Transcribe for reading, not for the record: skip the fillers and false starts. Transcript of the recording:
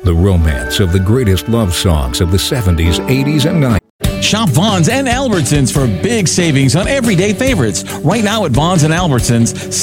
The romance of the greatest love songs of the 70s, 80s, and 90s. Shop Vons and Albertsons for big savings on everyday favorites. Right now at Vons and Albertsons,